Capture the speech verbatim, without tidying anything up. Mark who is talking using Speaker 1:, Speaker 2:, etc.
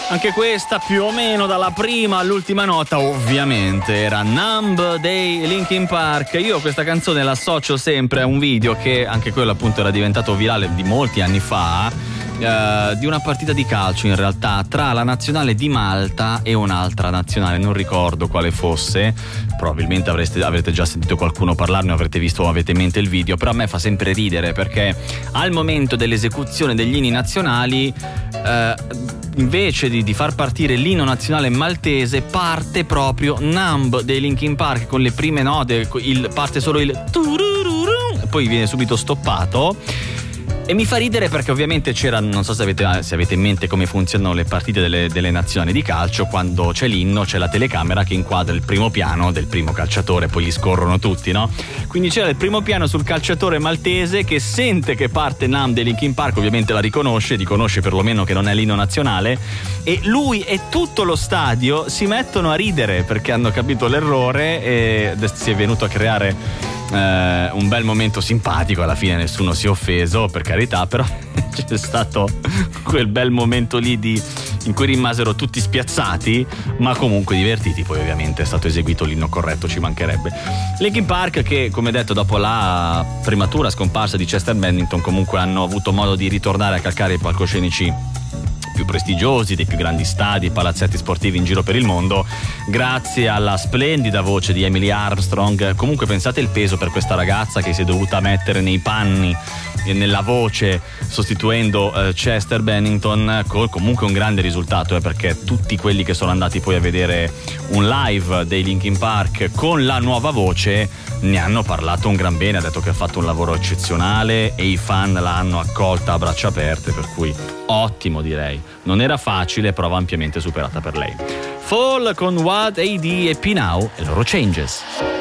Speaker 1: Anche questa più o meno dalla prima all'ultima nota ovviamente era Numb dei Linkin Park. Io questa canzone l'associo sempre a un video che anche quello appunto era diventato virale di molti anni fa, eh, di una partita di calcio in realtà tra la nazionale di Malta e un'altra nazionale, non ricordo quale fosse, probabilmente avreste, avrete già sentito qualcuno parlarne o avrete visto o avete in mente il video, però a me fa sempre ridere perché al momento dell'esecuzione degli inni nazionali eh, invece di, di far partire l'inno nazionale maltese parte proprio Numb dei Linkin Park con le prime note, il, parte solo il turururu, poi viene subito stoppato. E mi fa ridere perché ovviamente c'era, non so se avete, se avete in mente come funzionano le partite delle, delle nazionali di calcio, quando c'è l'inno c'è la telecamera che inquadra il primo piano del primo calciatore, poi gli scorrono tutti, no? Quindi c'era il primo piano sul calciatore maltese che sente che parte Numb dei Linkin Park, ovviamente la riconosce, riconosce perlomeno che non è l'inno nazionale, e lui e tutto lo stadio si mettono a ridere perché hanno capito l'errore e si è venuto a creare Eh, un bel momento simpatico. Alla fine nessuno si è offeso, per carità, però c'è stato quel bel momento lì di, in cui rimasero tutti spiazzati ma comunque divertiti. Poi ovviamente è stato eseguito l'inno corretto, ci mancherebbe. Linkin Park che, come detto, dopo la prematura scomparsa di Chester Bennington comunque hanno avuto modo di ritornare a calcare i palcoscenici più prestigiosi, dei più grandi stadi e palazzetti sportivi in giro per il mondo, grazie alla splendida voce di Emily Armstrong. Comunque pensate il peso per questa ragazza che si è dovuta mettere nei panni e nella voce sostituendo eh, Chester Bennington, con comunque un grande risultato, eh, perché tutti quelli che sono andati poi a vedere un live dei Linkin Park con la nuova voce ne hanno parlato un gran bene, ha detto che ha fatto un lavoro eccezionale e i fan l'hanno accolta a braccia aperte, per cui ottimo, direi. Non era facile, prova ampiamente superata per lei. Fall con Wad A D e P Now e loro Changes.